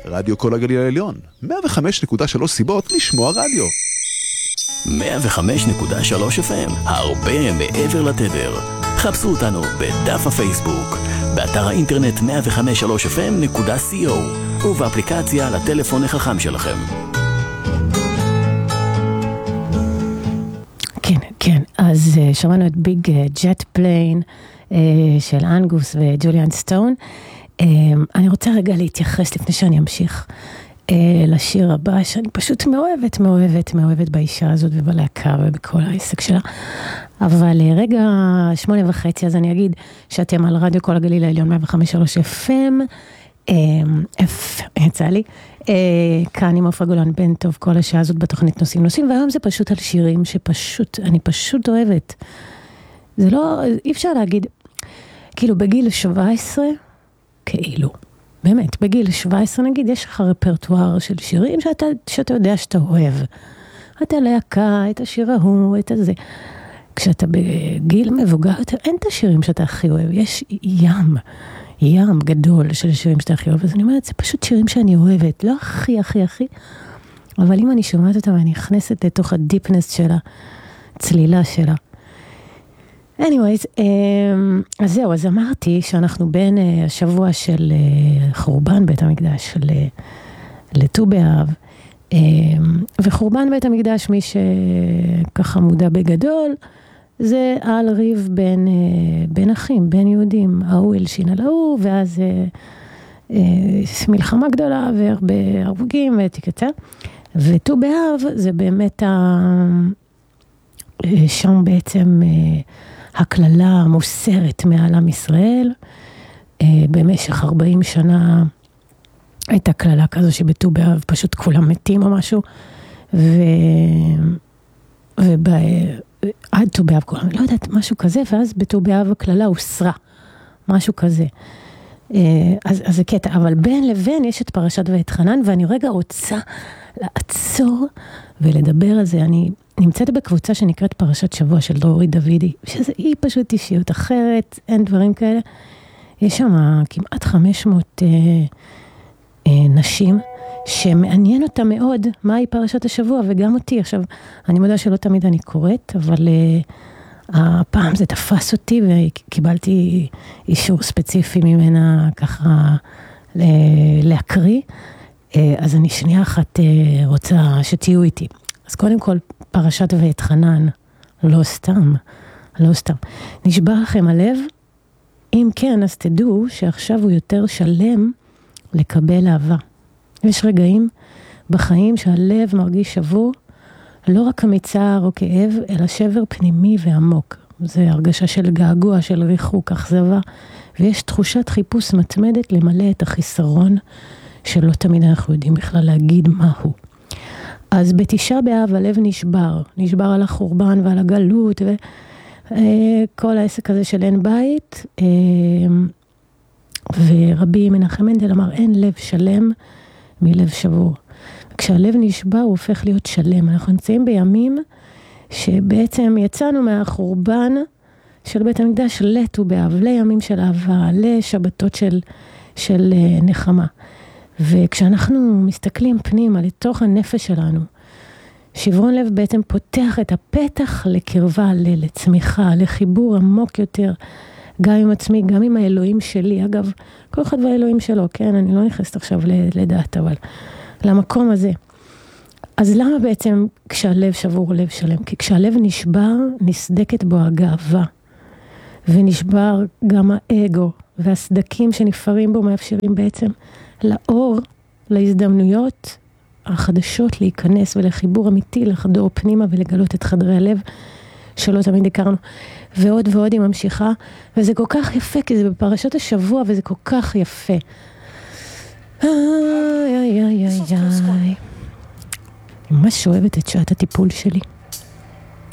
רדיו כל הגליל העליון, 105.3 סיבות לשמוע רדיו. 105.3 FM, הרבה מעבר לתדר. חפשו אותנו בדף הפייסבוק, באתר האינטרנט 105.3fm.co ובאפליקציה לטלפון החכם שלכם. כן, אז שמענו את ביג ג'ט פליין של אנגוס וג'וליאן סטון. אני רוצה רגע להתייחס לפני שאני אמשיך לשיר הבא, שאני פשוט מאוהבת באישה הזאת ובלהקה ובכל העסק שלה. אבל רגע 8:30, אז אני אגיד שאתם על רדיו כל הגליל העליון 105.3 FM, יצא לי, כאן עם עופרה גולן בן טוב, כל השעה הזאת בתוכנית נושאים, והיום זה פשוט על שירים אני פשוט אוהבת. זה לא, אי אפשר להגיד, כאילו בגיל 17, באמת, בגיל 17 נגיד, יש לך רפרטואר של שירים שאתה יודע שאתה אוהב. את הלהקה, את השיר ההוא, את הזה. כשאתה בגיל מבוגר, אין את השירים שאתה הכי אוהב. יש ים גדול של שירים שאתה הכי אוהב. אז אני אומרת, זה פשוט שירים שאני אוהבת. לא הכי, אבל אם אני שומעת אותם, אני נכנסת לתוך הדיפנס שלה, צלילה שלה. anyways, אז זהו, אז אמרתי שאנחנו בין השבוע של חורבן בית המקדש לט"ו באב, וחורבן בית המקדש, מי שככה מודע בגדול, זה על ריב בין אחים, בין יהודים, ההוא הלשין על ההוא, ואז מלחמה גדולה והרבה הרוגים ותקצה, וט"ו באב זה באמת שם בעצם הכללה המוסרת מעל עם ישראל. במשך 40 שנה הייתה כללה כזו שבט"ו באב פשוט כולם מתים או משהו, עד ט"ו באב כולם, לא יודעת, משהו כזה, ואז בט"ו באב הכללה הוסרה, משהו כזה. אז זה קטע, אבל בין לבין יש את פרשת ואתחנן, ואני רגע רוצה לעצור ולדבר על זה. אני נמצאת בקבוצה שנקראת פרשת שבוע של דרורי דוידי, שהיא פשוט אישיות אחרת, אין דברים כאלה. יש שם כמעט 500 נשים, שמעניין אותה מאוד מהי פרשת השבוע, וגם אותי. עכשיו, אני מודה שלא תמיד אני קוראת, אבל הפעם זה תפס אותי, וקיבלתי אישור ספציפי ממנה ככה להקריא, אז אני שנייה אחת רוצה שתהיו איתי. אז קודם כל, פרשת ואתחנן, לא סתם. נשבר לכם הלב? אם כן, אז תדעו שעכשיו הוא יותר שלם לקבל אהבה. יש רגעים בחיים שהלב מרגיש שבור, לא רק מצער או כאב, אלא שבר פנימי ועמוק. זה הרגשה של געגוע, של ריחוק, אכזבה, ויש תחושת חיפוש מתמדת למלא את החיסרון, שלא תמיד אנחנו יודעים בכלל להגיד מהו. אז בתשעה באב הלב נשבר על החורבן ועל הגלות, וכל העסק הזה של אין בית, ורבי מנחם מנדל אמר, אין לב שלם מלב שבור. כשהלב נשבר הוא הופך להיות שלם. אנחנו נמצאים בימים שבעצם יצאנו מהחורבן של בית המקדש לט"ו באב, לימים של אהבה, לשבתות של נחמה. וכשאנחנו מסתכלים פנימה לתוך הנפש שלנו, שברון לב בעצם פותח את הפתח לקרבה, לצמיחה, לחיבור עמוק יותר, גם עם עצמי, גם עם האלוהים שלי. אגב, כל אחד והאלוהים שלו, כן? אני לא נכנסת עכשיו לדעת, אבל למקום הזה. אז למה בעצם כשהלב שבור הוא לב שלם? כי כשהלב נשבר, נסדקת בו הגאווה, ונשבר גם האגו, והסדקים שנפערים בו מאפשרים בעצם לאור, להזדמנויות החדשות להיכנס ולחיבור אמיתי, לחדור פנימה ולגלות את חדרי הלב שלא תמיד הכרנו. ועוד ועוד היא ממשיכה, וזה כל כך יפה, כי זה בפרשת השבוע, וזה כל כך יפה. אני ממש אוהבת את שעת הטיפול שלי.